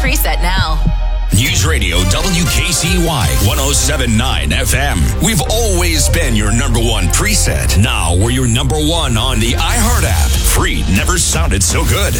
Preset now. News Radio WKCY 107.9 FM. We've always been your number one preset. Now we're your number one on the iHeart app. Free never sounded so good.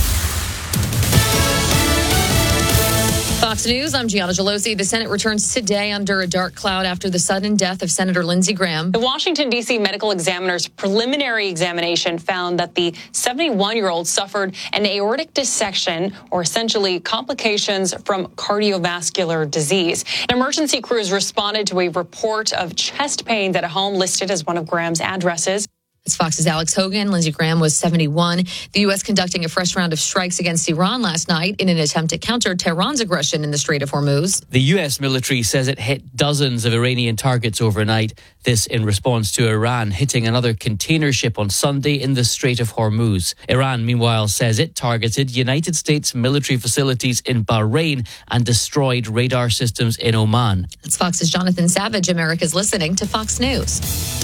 Fox News, I'm Gianna Gelosi. The Senate returns today under a dark cloud after the sudden death of Senator Lindsey Graham. The Washington, D.C. medical examiner's preliminary examination found that the 71-year-old suffered an aortic dissection, or essentially complications from cardiovascular disease. Emergency crews responded to a report of chest pains at a home listed as one of Graham's addresses. It's Fox's Alex Hogan. Lindsey Graham was 71. The U.S. conducting a fresh round of strikes against Iran last night in an attempt to counter Tehran's aggression in the Strait of Hormuz. The U.S. military says it hit dozens of Iranian targets overnight. This in response to Iran hitting another container ship on Sunday in the Strait of Hormuz. Iran, meanwhile, says it targeted United States military facilities in Bahrain and destroyed radar systems in Oman. It's Fox's Jonathan Savage. America's listening to Fox News.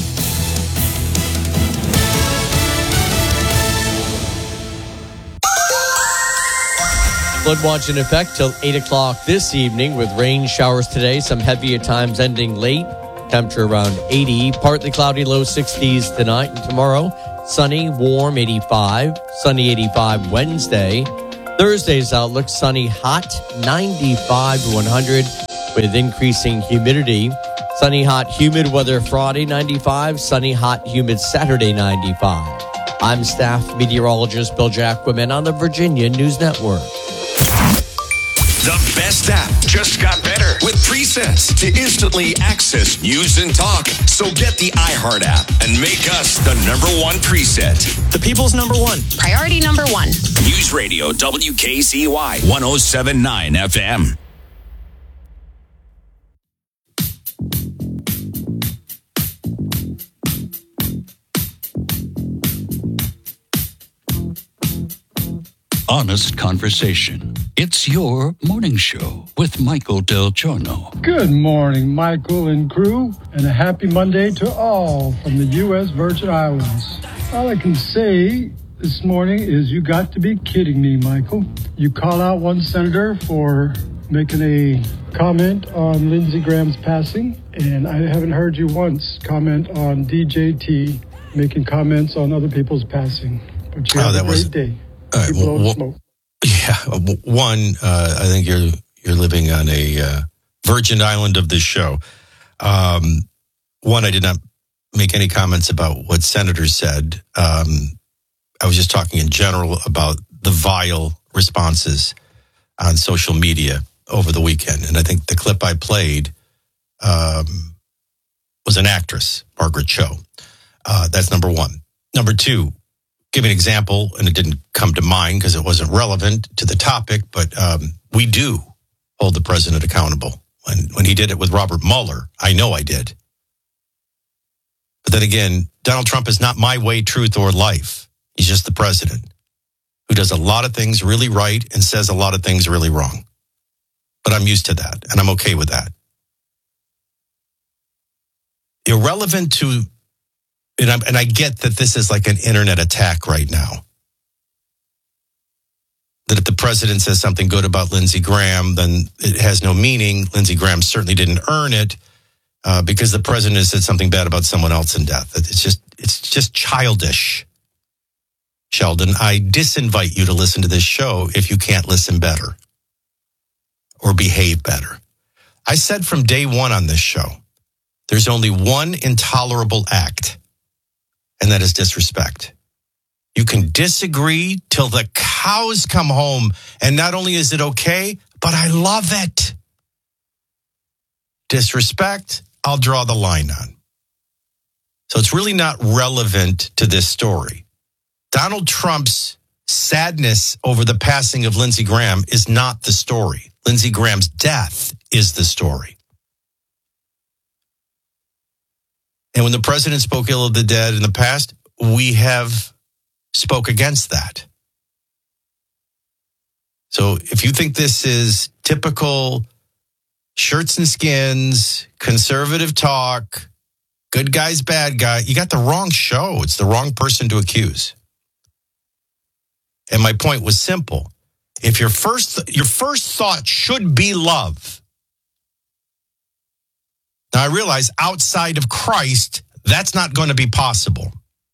Flood watch in effect till 8 o'clock this evening with rain showers today, some heavy at times ending late. Temperature around 80, partly cloudy, low 60s tonight and tomorrow. Sunny, warm, 85. Sunny, 85 Wednesday. Thursday's outlook, sunny, hot, 95 to 100 with increasing humidity. Sunny, hot, humid weather Friday, 95. Sunny, hot, humid Saturday, 95. I'm staff meteorologist Bill Jacquemin on the Virginia News Network. The best app just got better with presets to instantly access news and talk. So get the iHeart app and make us the number one preset. The people's number one. Priority number one. News Radio WKCY 107.9 FM. Honest conversation. It's your morning show with Michael Del Giorno. Good morning, Michael and crew, and a happy Monday to all from the U.S. Virgin Islands. All I can say this morning is you got to be kidding me, Michael. You call out one senator for making a comment on Lindsey Graham's passing, and I haven't heard you once comment on DJT making comments on other people's passing. But you have a great day. All right, I think you're living on a virgin island of this show. One, I did not make any comments about what senators said. I was just talking in general about the vile responses on social media over the weekend. And I think the clip I played was an actress, Margaret Cho. That's number one. Number two, give an example, and it didn't come to mind because it wasn't relevant to the topic, but we do hold the president accountable. When he did it with Robert Mueller, I know I did. But then again, Donald Trump is not my way, truth, or life. He's just the president who does a lot of things really right and says a lot of things really wrong. But I'm used to that, and I'm okay with that. Irrelevant to... And I get that this is like an internet attack right now. That if the president says something good about Lindsey Graham, then it has no meaning. Lindsey Graham certainly didn't earn it because the president has said something bad about someone else in death. It's just childish. Sheldon, I disinvite you to listen to this show if you can't listen better or behave better. I said from day one on this show, there's only one intolerable act. And that is disrespect. You can disagree till the cows come home. And not only is it okay, but I love it. Disrespect, I'll draw the line on. So it's really not relevant to this story. Donald Trump's sadness over the passing of Lindsey Graham is not the story. Lindsey Graham's death is the story. And when the president spoke ill of the dead in the past, we have spoke against that. So if you think this is typical shirts and skins, conservative talk, good guys, bad guy, you got the wrong show. It's the wrong person to accuse. And my point was simple. If your first thought should be love. Now, I realize outside of Christ, that's not going to be possible.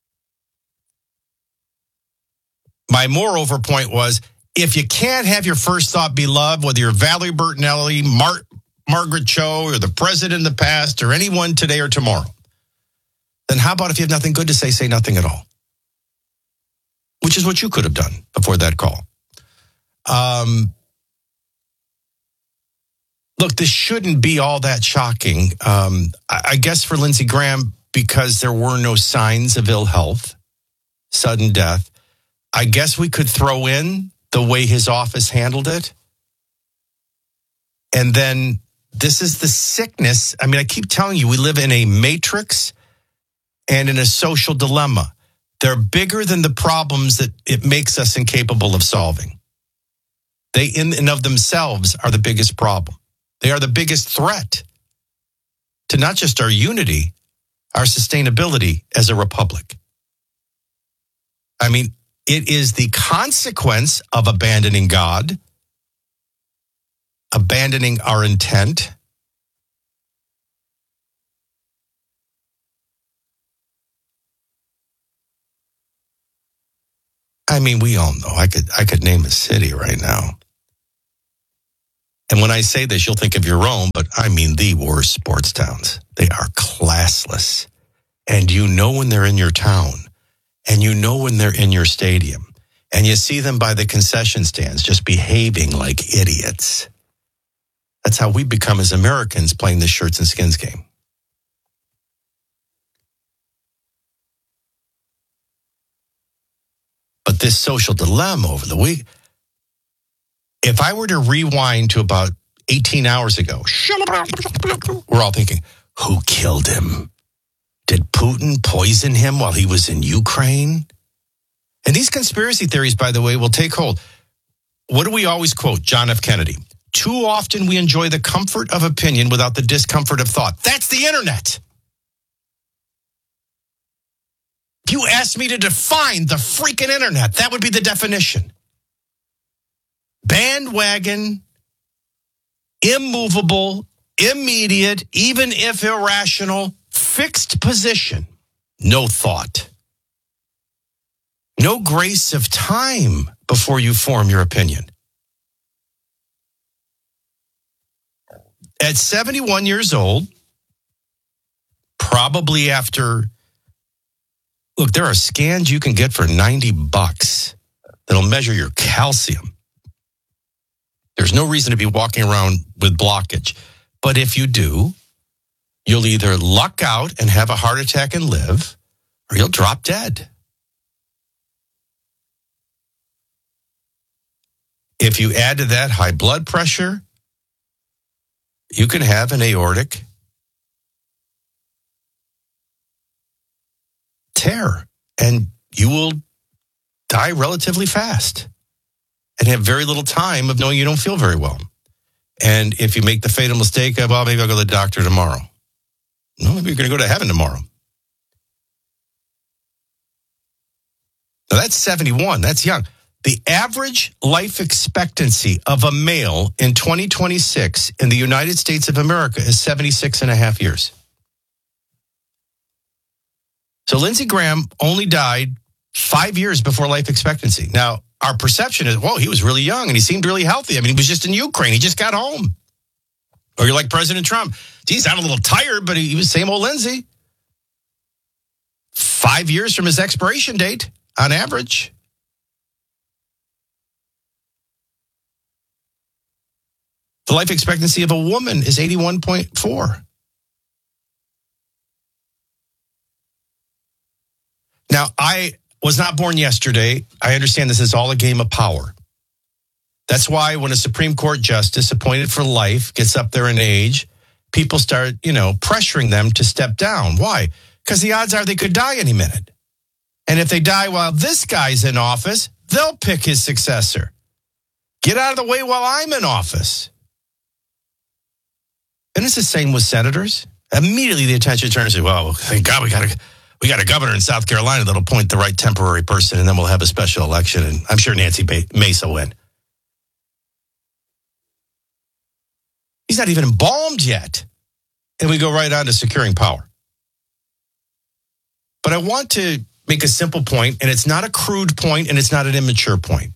My moreover point was, if you can't have your first thought be love, whether you're Valerie Bertinelli, Margaret Cho, or the president in the past, or anyone today or tomorrow, then how about if you have nothing good to say nothing at all? Which is what you could have done before that call. Look, this shouldn't be all that shocking. I guess for Lindsey Graham, because there were no signs of ill health, sudden death, I guess we could throw in the way his office handled it. And then this is the sickness. I mean, I keep telling you, we live in a matrix and in a social dilemma. They're bigger than the problems that it makes us incapable of solving. They in and of themselves are the biggest problem. They are the biggest threat to not just our unity, our sustainability as a republic. I mean, it is the consequence of abandoning God, abandoning our intent. I mean, we all know. I could name a city right now. And when I say this, you'll think of your own, but I mean the worst sports towns. They are classless. And you know when they're in your town. And you know when they're in your stadium. And you see them by the concession stands just behaving like idiots. That's how we become as Americans playing the shirts and skins game. But this social dilemma over the week, if I were to rewind to about 18 hours ago, we're all thinking, who killed him? Did Putin poison him while he was in Ukraine? And these conspiracy theories, by the way, will take hold. What do we always quote? John F. Kennedy. Too often we enjoy the comfort of opinion without the discomfort of thought. That's the internet. If you asked me to define the freaking internet, that would be the definition. Bandwagon, immovable, immediate, even if irrational, fixed position, no thought. No grace of time before you form your opinion. At 71 years old, probably after, look, there are scans you can get for $90 that'll measure your calcium. There's no reason to be walking around with blockage. But if you do, you'll either luck out and have a heart attack and live, or you'll drop dead. If you add to that high blood pressure, you can have an aortic tear, and you will die relatively fast and have very little time of knowing you don't feel very well. And if you make the fatal mistake of, well, maybe I'll go to the doctor tomorrow. No, maybe you're going to go to heaven tomorrow. Now, that's 71. That's young. The average life expectancy of a male in 2026 in the United States of America is 76 and a half years. So Lindsey Graham only died 5 years before life expectancy. Now, our perception is, whoa, he was really young and he seemed really healthy. I mean, he was just in Ukraine. He just got home. Or you're like President Trump. Geez, I'm a little tired, but he was same old Lindsey. 5 years from his expiration date on average. The life expectancy of a woman is 81.4. Now, I was not born yesterday. I understand this is all a game of power. That's why when a Supreme Court justice appointed for life gets up there in age, people start, pressuring them to step down. Why? Because the odds are they could die any minute. And if they die while this guy's in office, they'll pick his successor. Get out of the way while I'm in office. And it's the same with senators. Immediately the attention turns to, well, thank God we got a governor in South Carolina that'll appoint the right temporary person, and then we'll have a special election. And I'm sure Nancy Mace will win. He's not even embalmed yet. And we go right on to securing power. But I want to make a simple point, and it's not a crude point, and it's not an immature point.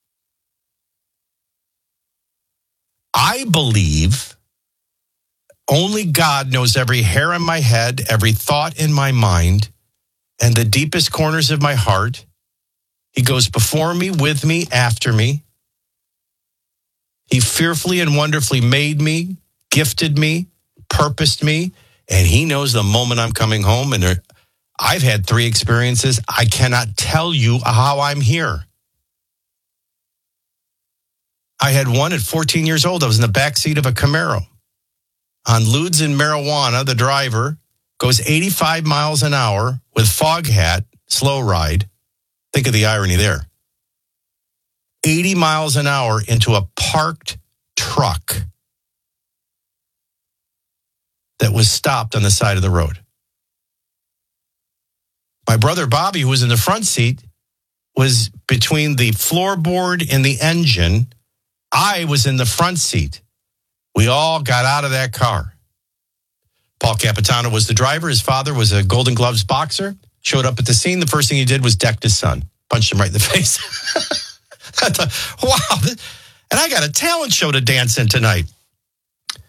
I believe only God knows every hair on my head, every thought in my mind, and the deepest corners of my heart. He goes before me, with me, after me. He fearfully and wonderfully made me, gifted me, purposed me, and he knows the moment I'm coming home. And I've had 3 experiences. I cannot tell you how I'm here. I had one at 14 years old. I was in the backseat of a Camaro. On Ludes and marijuana, the driver goes 85 miles an hour with fog hat, slow ride. Think of the irony there. 80 miles an hour into a parked truck that was stopped on the side of the road. My brother Bobby, who was in the front seat, was between the floorboard and the engine. I was in the front seat. We all got out of that car. Paul Capitano was the driver. His father was a Golden Gloves boxer. Showed up at the scene. The first thing he did was decked his son. Punched him right in the face. I thought, wow. And I got a talent show to dance in tonight.